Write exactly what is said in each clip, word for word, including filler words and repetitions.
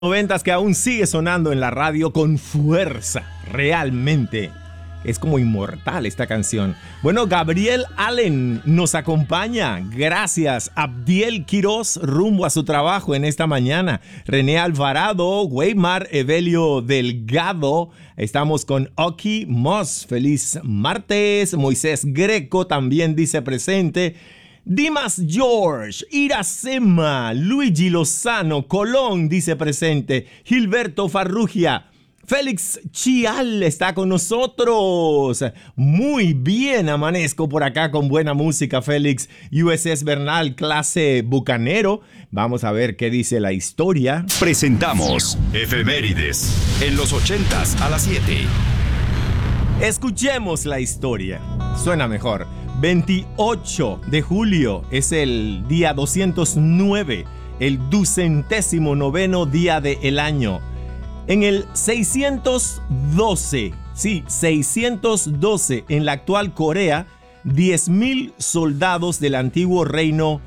noventas que aún sigue sonando en la radio con fuerza. Realmente es como inmortal esta canción. Bueno, Gabriel Allen nos acompaña. Gracias. Abdiel Quiroz rumbo a su trabajo en esta mañana. René Alvarado, Weimar Evelio Delgado. Estamos con Oki Moss. Feliz martes. Moisés Greco también dice presente. Dimas George, Iracema, Luigi Lozano, Colón dice presente, Gilberto Farrugia, Félix Chial está con nosotros. Muy bien, amanezco por acá con buena música, Félix. U S S Bernal, clase bucanero. Vamos a ver qué dice la historia. Presentamos Efemérides en los ochentas a las siete. Escuchemos la historia. Suena mejor. veintiocho de julio es el día doscientos nueve, el ducentésimo noveno día del año. En el seiscientos doce, sí, seiscientos doce, en la actual Corea, diez mil soldados del antiguo reino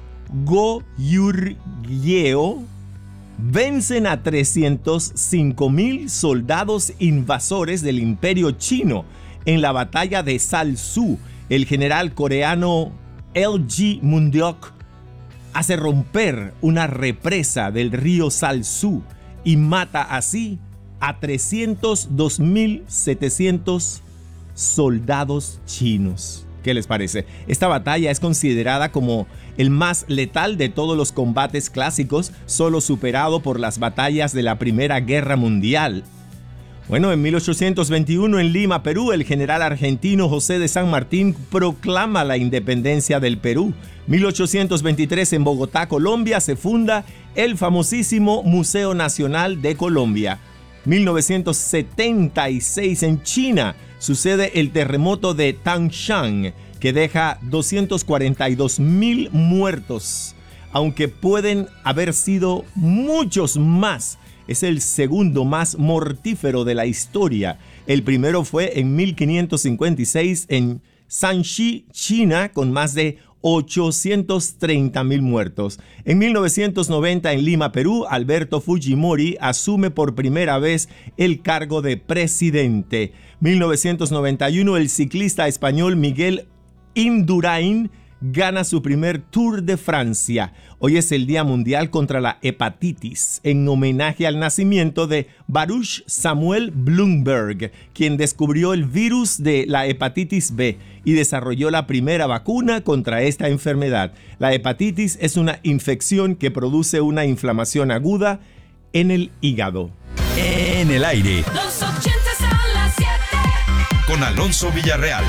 Goryeo vencen a trescientos cinco mil soldados invasores del imperio chino en la batalla de Salsu. El general coreano L G Mundeok hace romper una represa del río Salsu y mata así a trescientos dos mil setecientos soldados chinos. ¿Qué les parece? Esta batalla es considerada como el más letal de todos los combates clásicos, solo superado por las batallas de la Primera Guerra Mundial. Bueno, en mil ochocientos veintiuno en Lima, Perú, el general argentino José de San Martín proclama la independencia del Perú. mil ochocientos veintitrés en Bogotá, Colombia, se funda el famosísimo Museo Nacional de Colombia. mil novecientos setenta y seis en China sucede el terremoto de Tangshan, que deja doscientos cuarenta y dos mil muertos, aunque pueden haber sido muchos más. Es el segundo más mortífero de la historia. El primero fue en mil quinientos cincuenta y seis en Shanxi, China, con más de ochocientos treinta mil muertos. En mil novecientos noventa en Lima, Perú, Alberto Fujimori asume por primera vez el cargo de presidente. mil novecientos noventa y uno el ciclista español Miguel Indurain gana su primer Tour de Francia. Hoy es el Día Mundial contra la Hepatitis, en homenaje al nacimiento de Baruch Samuel Bloomberg, quien descubrió el virus de la hepatitis B y desarrolló la primera vacuna contra esta enfermedad. La hepatitis es una infección que produce una inflamación aguda en el hígado. En el aire. Los ochentas a las siete. Con Alonso Villarreal.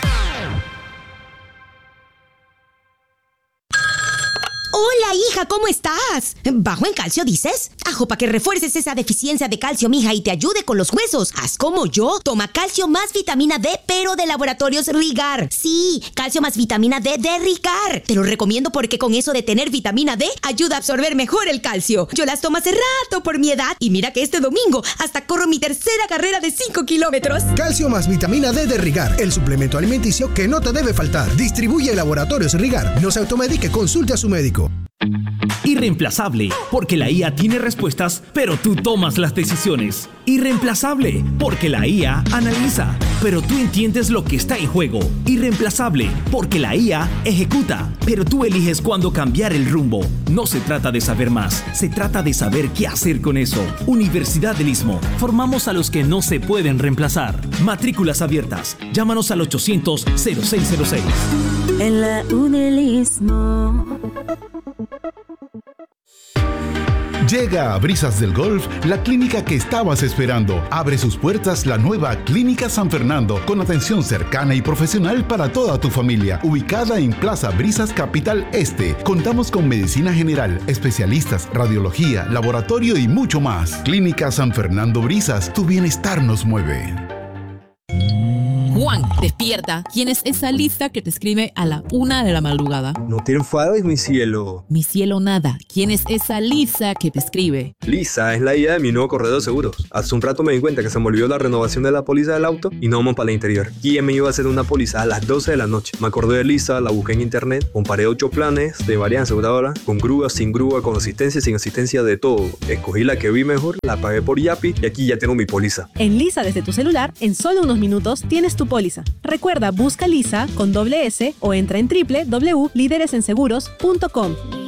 Hola, hija, ¿cómo estás? ¿Bajo en calcio, dices? Ajo, para que refuerces esa deficiencia de calcio, mija, y te ayude con los huesos. Haz como yo. Toma calcio más vitamina D, pero de Laboratorios Rigar. Sí, calcio más vitamina D de Rigar. Te lo recomiendo porque con eso de tener vitamina D, ayuda a absorber mejor el calcio. Yo las tomo hace rato por mi edad y mira que este domingo hasta corro mi tercera carrera de cinco kilómetros. Calcio más vitamina D de Rigar, el suplemento alimenticio que no te debe faltar. Distribuye Laboratorios Rigar. No se automedique, consulte a su médico. Irreemplazable, porque la I A tiene respuestas, pero tú tomas las decisiones. Irreemplazable, porque la I A analiza, pero tú entiendes lo que está en juego. Irreemplazable, porque la I A ejecuta, pero tú eliges cuándo cambiar el rumbo. No se trata de saber más, se trata de saber qué hacer con eso. Universidad del Istmo, formamos a los que no se pueden reemplazar. Matrículas abiertas, llámanos al ochocientos cero seis cero seis. En la U del Istmo. Llega a Brisas del Golf, la clínica que estabas esperando. Abre sus puertas la nueva Clínica San Fernando, con atención cercana y profesional para toda tu familia. Ubicada en Plaza Brisas, Capital Este. Contamos con medicina general, especialistas, radiología, laboratorio y mucho más. Clínica San Fernando Brisas, tu bienestar nos mueve. Juan, despierta. ¿Quién es esa Lisa que te escribe a la una de la madrugada? No te enfades, mi cielo. Mi cielo nada. ¿Quién es esa Lisa que te escribe? Lisa es la idea de mi nuevo corredor de seguros. Hace un rato me di cuenta que se me olvidó la renovación de la póliza del auto y no vamos para el interior. ¿Quién me iba a hacer una póliza a las doce de la noche? Me acordé de Lisa, la busqué en internet, comparé ocho planes de varias aseguradoras, con grúa, sin grúa, con asistencia, sin asistencia, de todo. Escogí la que vi mejor, la pagué por Yapi y aquí ya tengo mi póliza. En Lisa desde tu celular, en solo unos minutos tienes tu póliza. Recuerda, busca Lisa con doble S o entra en doble u doble u doble u punto líderes en seguros punto com.